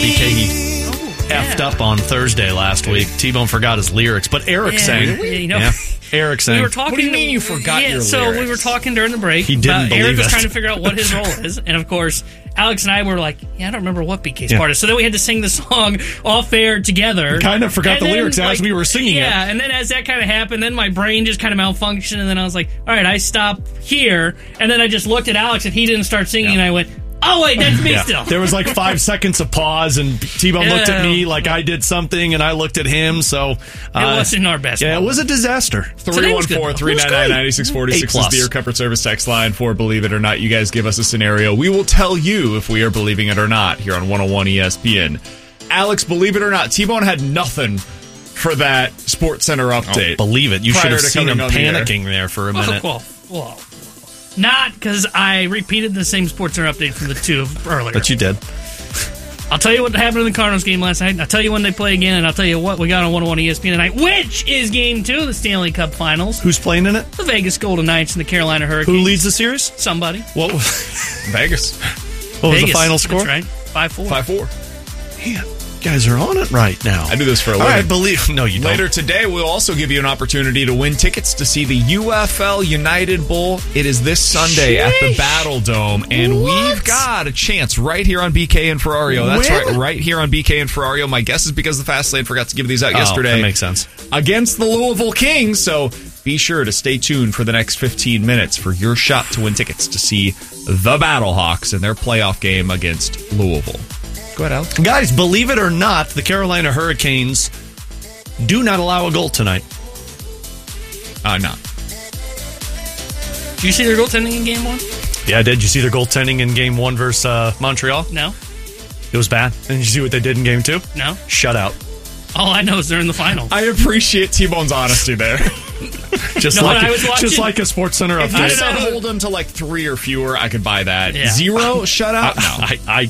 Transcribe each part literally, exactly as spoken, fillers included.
B K, he oh, yeah. effed up on Thursday last week. T-Bone forgot his lyrics, but Eric yeah, sang. You know, yeah. Eric sang. We were talking, what do you mean you forgot yeah, your so lyrics? we were talking during the break. He didn't about believe Eric was it. trying to figure out what his role is. And, of course, Alex and I were like, yeah, I don't remember what B K's Yeah. part is. So then we had to sing the song off air together. Kind of forgot And the then, lyrics like, as we were singing yeah, it. and then as that kind of happened, then my brain just kind of malfunctioned. And then I was like, all right, I stop here. And then I just looked at Alex and he didn't start singing. Yeah. And I went, oh, wait, that's me Yeah. still. There was like five seconds of pause, and T-Bone Yeah. looked at me like I did something, and I looked at him. So uh, It wasn't our best Yeah, moment. it was a disaster. three one four, three nine nine, nine six four six is the Air Comfort Service text line for Believe It or Not. You guys give us a scenario. We will tell you if we are believing it or not here on one oh one E S P N. Alex, believe it or not, T-Bone had nothing for that SportsCenter update. Oh, believe it. You should prior have to seen him coming on the air. panicking there for a Well, minute. well, well, not because I repeated the same SportsCenter update from the two earlier. But you did. I'll tell you what happened in the Cardinals game last night. I'll tell you when they play again, and I'll tell you what we got on one oh one E S P N tonight, which is Game Two of the Stanley Cup Finals. Who's playing in it? The Vegas Golden Knights and the Carolina Hurricanes. Who leads the series? Somebody. What was, Vegas. what was the Vegas. final score? That's right. five four. five four. Man, you guys are on it right now. I do this for a All living. right, believe. No, you don't. Later today, we'll also give you an opportunity to win tickets to see the U F L United Bowl. It is this Sunday at the Battle Dome, and What? we've got a chance right here on B K and Ferrario. That's When? right, right here on B K and Ferrario. My guess is because the Fast Lane forgot to give these out Oh, yesterday. that makes sense. Against the Louisville Kings, so be sure to stay tuned for the next fifteen minutes for your shot to win tickets to see the Battlehawks in their playoff game against Louisville. Go ahead, Alex. Guys, believe it or not, the Carolina Hurricanes do not allow a goal tonight. Uh, no. Did you see their goaltending in Game One? Yeah, did you see their goaltending in Game One versus uh, Montreal? No. It was bad. And did you see what they did in Game Two? No. Shutout. All I know is they're in the final. I appreciate T-Bone's honesty there. Just No, like when I a, was watching- just like a SportsCenter If you update. said hold them to like three or fewer, I could buy that. Yeah. Zero shutout? No. I, I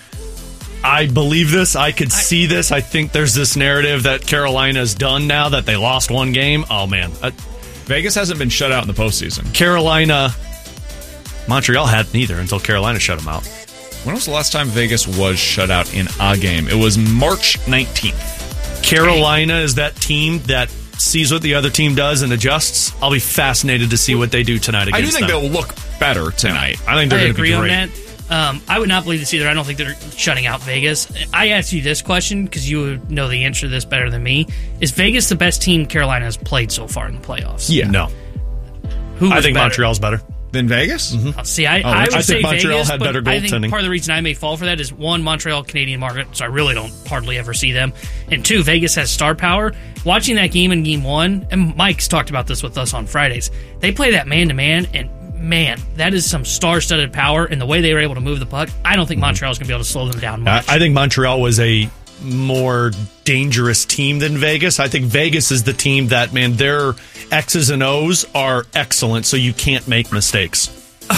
I believe this. I could see this. I think there's this narrative that Carolina's done now that they lost one game. Oh, man. Uh, Vegas hasn't been shut out in the postseason. Carolina, Montreal hadn't either until Carolina shut them out. When was the last time Vegas was shut out in a game? It was March nineteenth. Carolina is that team that sees what the other team does and adjusts. I'll be fascinated to see what they do tonight I do against think them. they'll look better tonight. I think they're I going to agree be on great. that. Um, I would not believe this either. I don't think they're shutting out Vegas. I asked you this question because you would know the answer to this better than me. Is Vegas the best team Carolina has played so far in the playoffs? Yeah. No. Who I was think better? Montreal's better. Then Vegas? Uh, See, I, Oh, I would I say think Montreal Vegas, had but better I think goaltending. part of the reason I may fall for that is one, Montreal Canadian market, so I really don't hardly ever see them, and two, Vegas has star power. Watching that game in Game One, and Mike's talked about this with us on Fridays. They play that man to man, and man, that is some star-studded power. And the way they were able to move the puck, I don't think Montreal's going to be able to slow them down I, much. I think Montreal was a more dangerous team than Vegas. I think Vegas is the team that, man, their X's and O's are excellent, so you can't make mistakes.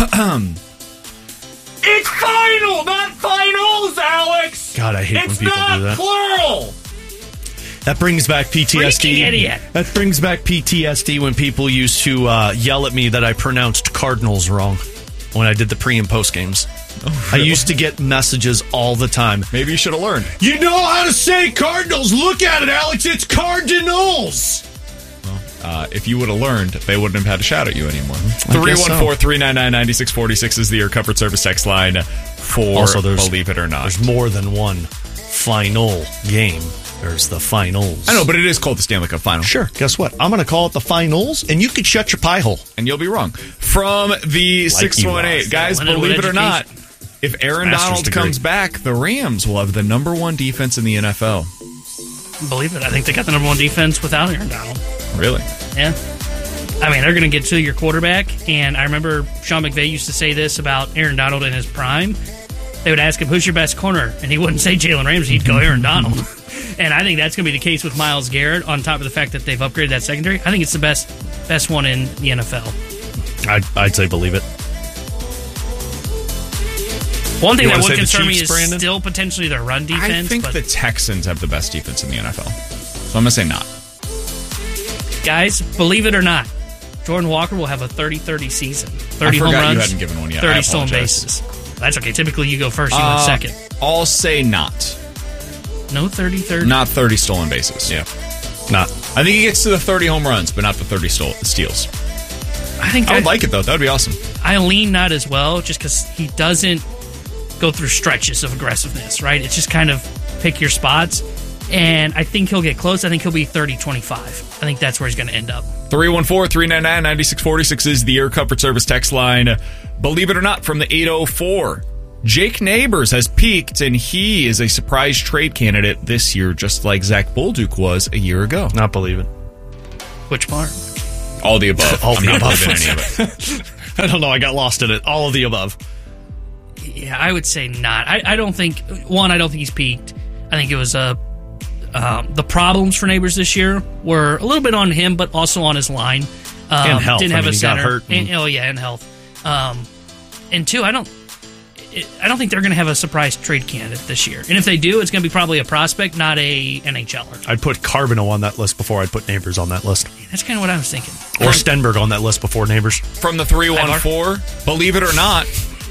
It's final, not finals, Alex! God, I hate when people do that. plural! That brings back P T S D. Freaking idiot. That brings back P T S D when people used to uh, yell at me that I pronounced Cardinals wrong when I did the pre and post games. Oh, I used to get messages all the time. Maybe you should have learned. You know how to say Cardinals. Look at it, Alex. It's Cardinals. Uh, if you would have learned, they wouldn't have had to shout at you anymore. I three guess so. one four, three nine nine, nine six four six is the Air Comfort Service text line for Also, there's- Believe It or Not. There's more than one final game. There's the finals. I know, but it is called the Stanley Cup Final. Sure. Guess what? I'm going to call it the finals, and you could shut your pie hole. And you'll be wrong. From the six one eight, are. guys, Leonard believe with it or not, education. if Aaron Master's Donald degree. comes back, the Rams will have the number one defense in the N F L. Believe it. I think they got the number one defense without Aaron Donald. Really? Yeah. I mean, they're going to get to your quarterback, and I remember Sean McVay used to say this about Aaron Donald in his prime. They would ask him, who's your best corner? And he wouldn't say Jalen Ramsey, he'd go Aaron Donald. And I think that's going to be the case with Myles Garrett, on top of the fact that they've upgraded that secondary. I think it's the best best one in the N F L. I'd, I'd say believe it. One thing You that wanna would say the concern me Chiefs, is Brandon? still potentially their run defense. I think but the Texans have the best defense in the N F L. So I'm going to say not. guys, believe it or not, Jordan Walker will have a thirty thirty season. thirty I home forgot you runs, hadn't given one yet. I thirty stolen apologize. bases. That's okay. Typically, you go first, you Uh, went second. I'll say not. No thirty thirty. Not thirty stolen bases. Yeah. Not. I think he gets to the thirty home runs, but not the thirty stole, steals. I think I would I, like it, though. That would be awesome. I lean not as well, just because he doesn't go through stretches of aggressiveness, right? It's just kind of pick your spots. And I think he'll get close. I think he'll be thirty twenty-five. I think that's where he's going to end up. three one four, three nine nine, nine six four six is the Air Comfort Service text line. Believe it or not, from the eight oh four. Jake Neighbors has peaked, and he is a surprise trade candidate this year, just like Zach Bolduc was a year ago. Not believe it. Which part? All the above. All I'm the not above. believing any of it. I don't know. I got lost in it. All of the above. Yeah, I would say not. I, I don't think, one, I don't think he's peaked. I think it was uh, um, the problems for Neighbors this year were a little bit on him, but also on his line. Um, and health. Didn't I have mean, a he center. got hurt. And, and, oh, yeah, and health. Um, and two, I don't I don't think they're going to have a surprise trade candidate this year. And if they do, it's going to be probably a prospect, not a N H L er. I'd put Carbonneau on that list before I'd put Neighbors on that list. That's kind of what I was thinking. Or Stenberg on that list before Neighbors. From the three one four, believe it or not,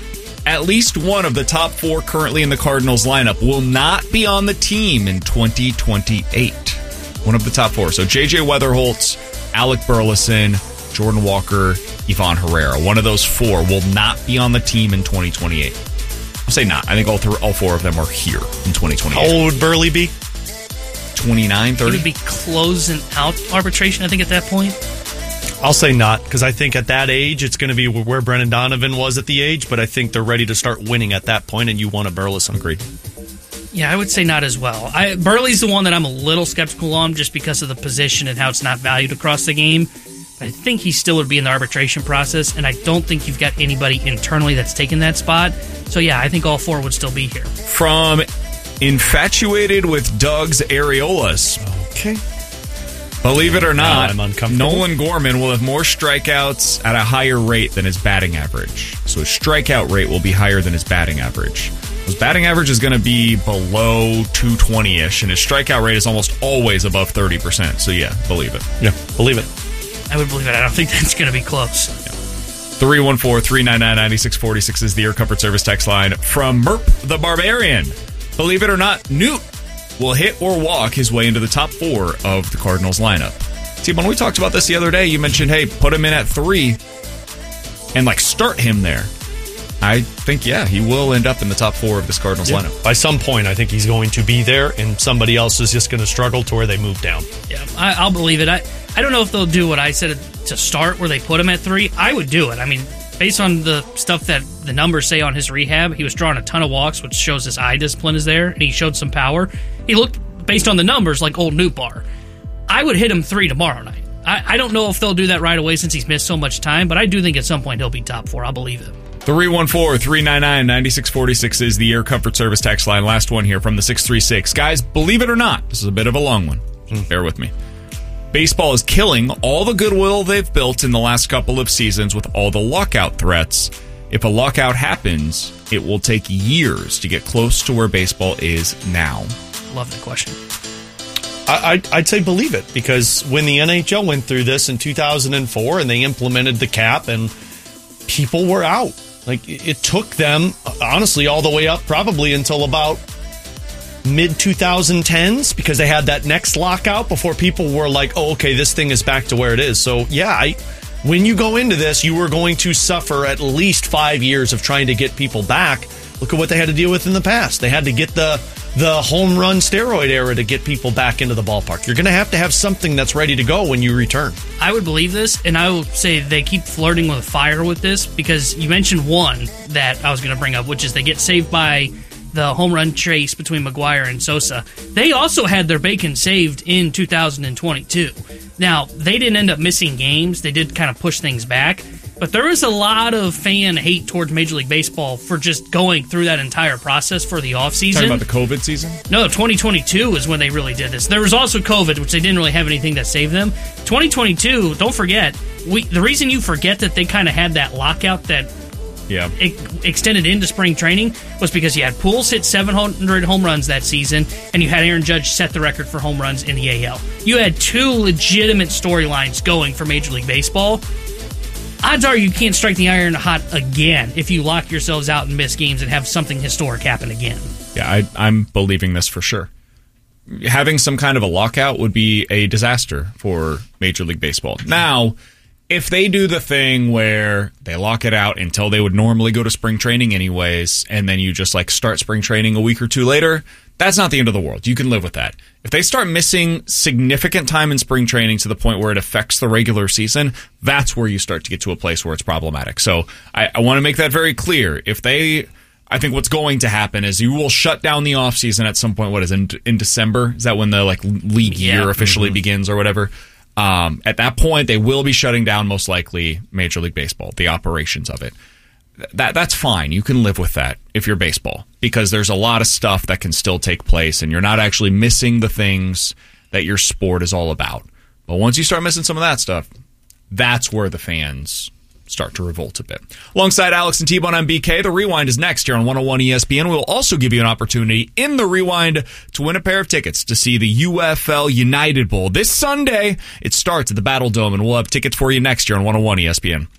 at least one of the top four currently in the Cardinals lineup will not be on the team in twenty twenty-eight. One of the top four. So J J Weatherholtz, Alec Burleson, Jordan Walker, Ivan Herrera. One of those four will not be on the team in twenty twenty-eight. I'll say not. I think all, th- all four of them are here in twenty twenty-eight. How old would Burley be? twenty-nine, thirty? He would be closing out arbitration, I think, at that point. I'll say not, because I think at that age, it's going to be where Brendan Donovan was at the age, but I think they're ready to start winning at that point, and you want a Burleson. Agreed. Yeah, I would say not as well. I, Burley's the one that I'm a little skeptical on just because of the position and how it's not valued across the game. I think he still would be in the arbitration process, and I don't think you've got anybody internally that's taken that spot. So, yeah, I think all four would still be here. From Infatuated with Doug's Areolas. Okay. Believe it or not, I'm uncomfortable. Nolan Gorman will have more strikeouts at a higher rate than his batting average. So his strikeout rate will be higher than his batting average. His batting average is going to be below two twenty-ish, and his strikeout rate is almost always above thirty percent. So, yeah, believe it. Yeah, believe it. I would believe it. I don't think that's going to be close. three one four, three nine nine, nine six four six is the Air Comfort Service text line. From Merp the Barbarian. Believe it or not, Newt will hit or walk his way into the top four of the Cardinals lineup. See, when we talked about this the other day, you mentioned, hey, put him in at three and, like, start him there. I think, yeah, he will end up in the top four of this Cardinals Yeah. lineup. By some point, I think he's going to be there, and somebody else is just going to struggle to where they move down. Yeah, I, I'll believe it. I, I don't know if they'll do what I said to start, where they put him at three. I would do it. I mean, based on the stuff that the numbers say on his rehab, he was drawing a ton of walks, which shows his eye discipline is there, and he showed some power. He looked, based on the numbers, like old Newt Bar. I would hit him three tomorrow night. I, I don't know if they'll do that right away since he's missed so much time, but I do think at some point he'll be top four. I'll believe it. three one four, three nine nine, nine six four six is the Air Comfort Service text line. Last one here from the six three six. Guys, believe it or not, this is a bit of a long one. Bear with me. Baseball is killing all the goodwill they've built in the last couple of seasons with all the lockout threats. If a lockout happens, it will take years to get close to where baseball is now. Love that question. I, I'd, I'd say believe it, because when the N H L went through this in two thousand four and they implemented the cap and people were out. Like, it took them, honestly, all the way up probably until about mid twenty tens, because they had that next lockout before people were like, oh, okay, this thing is back to where it is. So, yeah, I, when you go into this, you were going to suffer at least five years of trying to get people back. Look at what they had to deal with in the past. They had to get the the home run steroid era to get people back into the ballpark. You're going to have to have something that's ready to go when you return. I would believe this, and I will say they keep flirting with fire with this, because you mentioned one that I was going to bring up, which is they get saved by the home run chase between McGuire and Sosa. They also had their bacon saved in two thousand twenty-two. Now, they didn't end up missing games. They did kind of push things back. But there was a lot of fan hate towards Major League Baseball for just going through that entire process for the offseason. Talking about the COVID season? No, twenty twenty-two is when they really did this. There was also COVID, which they didn't really have anything that saved them. twenty twenty-two, don't forget, we, the reason you forget that they kind of had that lockout that yeah. ex- extended into spring training was because you had Pujols hit seven hundred home runs that season, and you had Aaron Judge set the record for home runs in the A L. You had two legitimate storylines going for Major League Baseball. Odds are you can't strike the iron hot again if you lock yourselves out and miss games and have something historic happen again. Yeah, I, I'm believing this for sure. having some kind of a lockout would be a disaster for Major League Baseball. Now, if they do the thing where they lock it out until they would normally go to spring training anyways, and then you just like start spring training a week or two later, that's not the end of the world. You can live with that. If they start missing significant time in spring training to the point where it affects the regular season, that's where you start to get to a place where it's problematic. So I, I want to make that very clear. If they, I think what's going to happen is you will shut down the offseason at some point. What is it, in, in December? Is that when the like league year yeah. officially mm-hmm. begins or whatever? Um, at that point, they will be shutting down most likely Major League Baseball, the operations of it. That that's fine. You can live with that if you're baseball, because there's a lot of stuff that can still take place, and you're not actually missing the things that your sport is all about. But once you start missing some of that stuff, that's where the fans start to revolt a bit. Alongside Alex and T-Bone, I'm B K. The Rewind is next here on one oh one E S P N. We'll also give you an opportunity in the Rewind to win a pair of tickets to see the U F L United Bowl. This Sunday, it starts at the Battle Dome, and we'll have tickets for you next year on one oh one E S P N.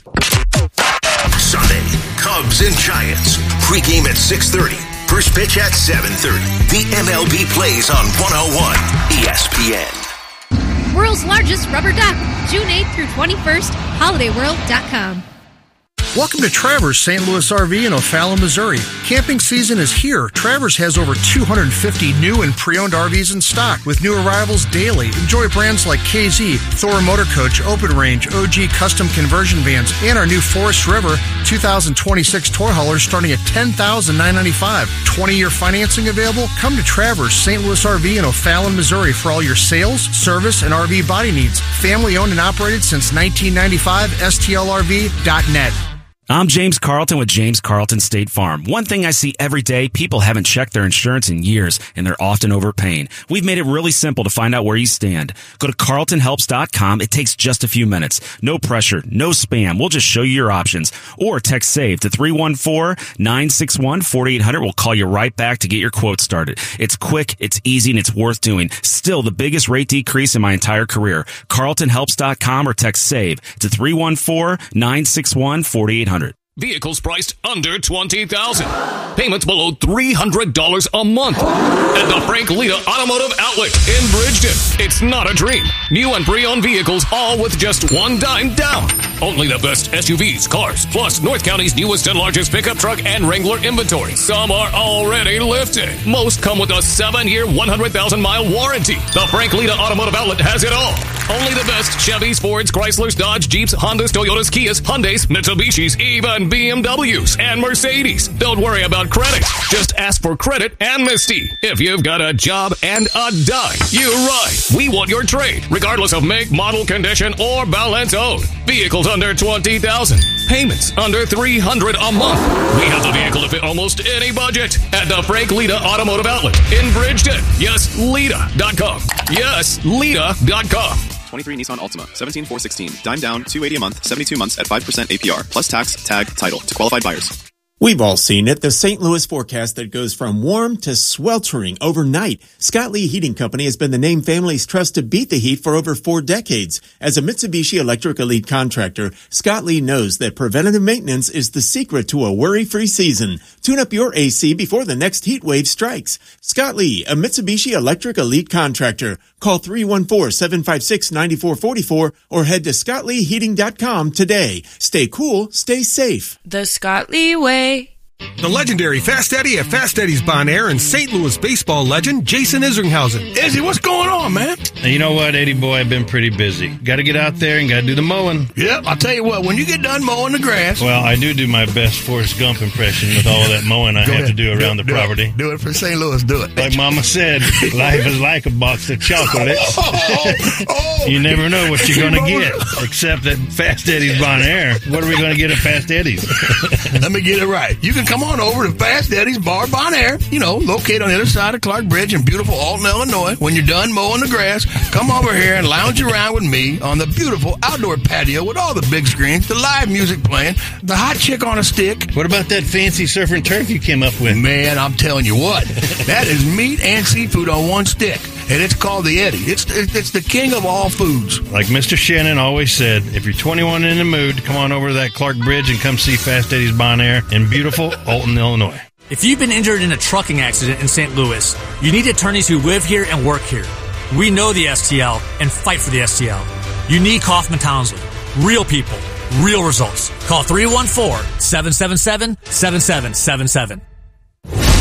Sunday, Cubs and Giants. Pregame at six thirty. First pitch at seven thirty. The M L B plays on one oh one E S P N. World's largest rubber duck, June eighth through twenty-first, holiday world dot com. Welcome to Travers Saint Louis R V in O'Fallon, Missouri. Camping season is here. Travers has over two hundred fifty new and pre-owned R Vs in stock with new arrivals daily. Enjoy brands like K Z, Thor Motor Coach, Open Range, O G Custom Conversion Vans, and our new Forest River two thousand twenty-six toy haulers starting at ten thousand nine hundred ninety-five dollars. twenty-year financing available? Come to Travers Saint Louis R V in O'Fallon, Missouri for all your sales, service, and R V body needs. Family owned and operated since nineteen ninety-five. S T L R V dot net. I'm James Carlton with James Carlton State Farm. One thing I see every day, people haven't checked their insurance in years, and they're often overpaying. We've made it really simple to find out where you stand. Go to carlton helps dot com. It takes just a few minutes. No pressure, no spam. We'll just show you your options. Or text SAVE to three one four, nine six one, four eight zero zero. We'll call you right back to get your quote started. It's quick, it's easy, and it's worth doing. Still the biggest rate decrease in my entire career. carlton helps dot com or text SAVE to three one four, nine six one, four eight zero zero. Vehicles priced under twenty thousand dollars. Payments below three hundred dollars a month. At the Frank Lita Automotive Outlet in Bridgeton. It's not a dream. New and pre-owned vehicles, all with just one dime down. Only the best S U Vs, cars, plus North County's newest and largest pickup truck and Wrangler inventory. Some are already lifted. Most come with a seven-year, one hundred thousand mile warranty. The Frank Lita Automotive Outlet has it all. Only the best Chevys, Fords, Chryslers, Dodge, Jeeps, Hondas, Toyotas, Kias, Hyundais, Mitsubishis, even B M Ws and Mercedes. Don't worry about credit. Just ask for credit amnesty. If you've got a job and a dime, you're right. We want your trade, regardless of make, model, condition, or balance owed. Vehicles under twenty thousand dollars. Payments under three hundred dollars a month. We have the vehicle to fit almost any budget at the Frank Lita Automotive Outlet in Bridgeton. Yes, Lita dot com. Yes, Lita dot com. twenty-three Nissan Altima, seventeen four sixteen, dime down, two eighty a month, seventy-two months at five percent A P R, plus tax, tag, title to qualified buyers. We've all seen it, the Saint Louis forecast that goes from warm to sweltering overnight. Scott Lee Heating Company has been the name families trust to beat the heat for over four decades. As a Mitsubishi Electric Elite contractor, Scott Lee knows that preventative maintenance is the secret to a worry-free season. Tune up your A C before the next heat wave strikes. Scott Lee, a Mitsubishi Electric Elite contractor. Call three one four, seven five six, nine four four four or head to scott lee heating dot com today. Stay cool, stay safe. The Scott Lee way. The legendary Fast Eddie at Fast Eddie's Bon Air and Saint Louis baseball legend Jason Isringhausen. Izzy, what's going on, man? Now, you know what, Eddie boy, I've been pretty busy. Got to get out there and got to do the mowing. Yep, I'll tell you what, when you get done mowing the grass. Well, I do do my best Forrest Gump impression with all of that mowing I have ahead. to do around do, the do property. It. Do it for Saint Louis, do it. Like Mama said, life is like a box of chocolates. oh, oh. You never know what you're going to get, except at Fast Eddie's Bon Air. What are we going to get at Fast Eddie's? Let me get it right. You can come on over to Fast Eddie's Bar Bon Air, you know, located on the other side of Clark Bridge in beautiful Alton, Illinois. When you're done mowing the grass, come over here and lounge around with me on the beautiful outdoor patio with all the big screens, the live music playing, the hot chick on a stick. What about that fancy surf and turf you came up with? Man, I'm telling you what, that is meat and seafood on one stick, and it's called the Eddie. It's it's the king of all foods. Like Mister Shannon always said, if you're twenty-one and in the mood, come on over to that Clark Bridge and come see Fast Eddie's Bon Air in beautiful Alton, Illinois. If you've been injured in a trucking accident in Saint Louis, you need attorneys who live here and work here. We know the S T L and fight for the S T L. You need Kaufman Townsley. Real people, real results. Call three one four, seven seven seven, seven seven seven seven.